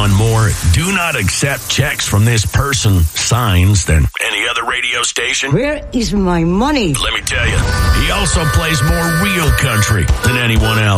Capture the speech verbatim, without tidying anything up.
on more do not accept checks from this person signs than any other radio station. Where is my money? Let me tell you, he also plays more real country than anyone else.